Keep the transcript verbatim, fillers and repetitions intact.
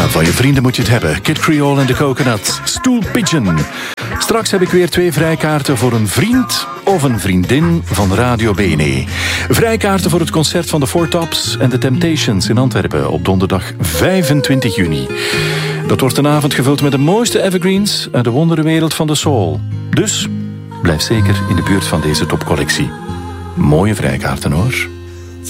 Ja, van je vrienden moet je het hebben. Kid Creole en de Coconut. Stool Pigeon. Straks heb ik weer twee vrijkaarten voor een vriend of een vriendin van Radio B N E. Vrijkaarten voor het concert van de Four Tops en de Temptations in Antwerpen op donderdag vijfentwintig juni. Dat wordt een avond gevuld met de mooiste evergreens uit de wonderenwereld van de soul. Dus blijf zeker in de buurt van deze topcollectie. Mooie vrijkaarten hoor.